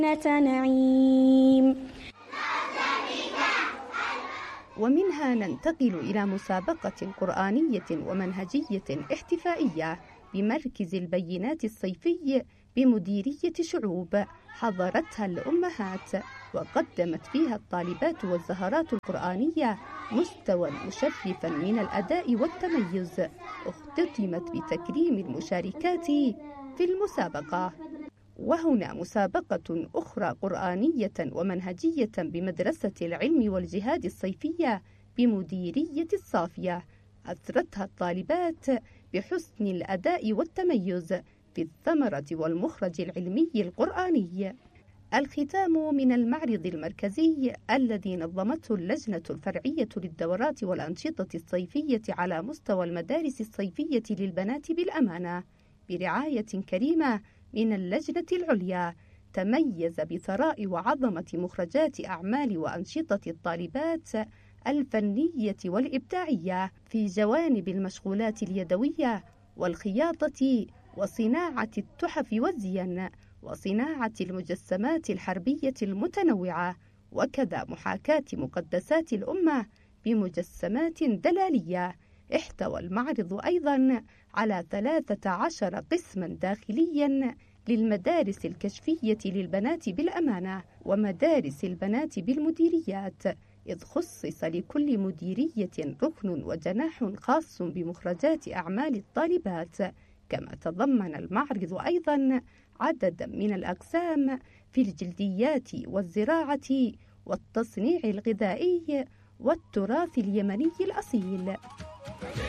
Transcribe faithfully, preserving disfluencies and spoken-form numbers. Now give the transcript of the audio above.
نعيم. ومنها ننتقل إلى مسابقة قرآنية ومنهجية احتفائية بمركز البينات الصيفي بمديرية شعوب حضرتها الأمهات، وقدمت فيها الطالبات والزهرات القرآنية مستوى مشرفا من الأداء والتميز، اختتمت بتكريم المشاركات في المسابقة. وهنا مسابقة أخرى قرآنية ومنهجية بمدرسة العلم والجهاد الصيفية بمديرية الصافية، أثرتها الطالبات بحسن الأداء والتميز في الثمرة والمخرج العلمي القرآني. الختام من المعرض المركزي الذي نظمته اللجنة الفرعية للدورات والأنشطة الصيفية على مستوى المدارس الصيفية للبنات بالأمانة برعاية كريمة من اللجنة العليا، تميز بثراء وعظمة مخرجات أعمال وأنشطة الطالبات الفنية والإبداعية في جوانب المشغولات اليدوية والخياطة وصناعة التحف والزين وصناعة المجسمات الحربية المتنوعة، وكذا محاكاة مقدسات الأمة بمجسمات دلالية. احتوى المعرض أيضا على ثلاثة عشر قسما داخليا للمدارس الكشفية للبنات بالأمانة ومدارس البنات بالمديريات، إذ خصص لكل مديرية ركن وجناح خاص بمخرجات أعمال الطالبات. كما تضمن المعرض أيضا عددا من الأقسام في الجلديات والزراعة والتصنيع الغذائي والتراث اليمني الأصيل.